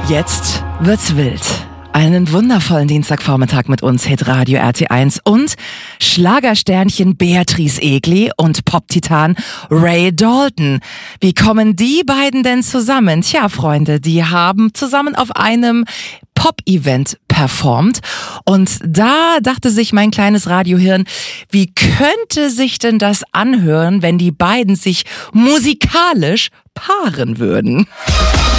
Jetzt wird's wild. Einen wundervollen Dienstagvormittag mit uns, Hitradio RT1 und Schlagersternchen Beatrice Egli und Pop-Titan Ray Dalton. Wie kommen die beiden denn zusammen? Tja, Freunde, die haben zusammen auf einem Pop-Event performt und da dachte sich mein kleines Radiohirn, wie könnte sich denn das anhören, wenn die beiden sich musikalisch paaren würden?